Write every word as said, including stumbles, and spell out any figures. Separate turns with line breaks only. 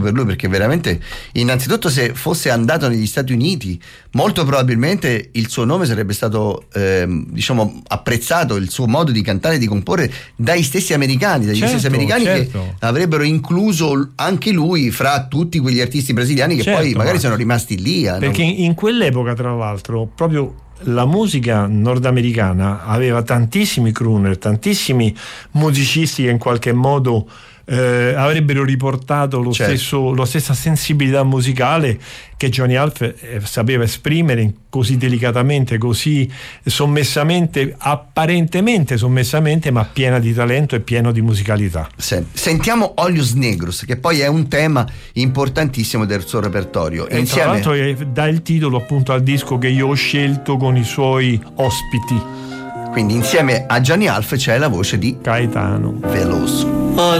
per lui, perché veramente, innanzitutto, se fosse andato negli Stati Uniti, molto probabilmente il suo nome sarebbe stato ehm, diciamo apprezzato, il suo modo di cantare e di comporre, dai stessi americani, dagli
certo,
stessi americani
certo.
che avrebbero incluso anche lui fra tutti quegli artisti brasiliani che
certo,
poi magari
ma...
sono rimasti lì. A
perché
non...
in quell'epoca, tra l'altro, proprio la musica nordamericana aveva tantissimi crooner, tantissimi musicisti che in qualche modo eh, avrebbero riportato lo
certo.
stesso, la stessa sensibilità musicale che Johnny Alf eh, sapeva esprimere così delicatamente, così sommessamente, apparentemente sommessamente, ma piena di talento e pieno di musicalità.
Sentiamo Olhos Negros, che poi è un tema importantissimo del suo repertorio.
E
Insieme...
tra l'altro eh, dà il titolo appunto al disco che io ho scelto con i suoi ospiti.
Quindi insieme a Johnny Alf c'è la voce di
Caetano
Veloso.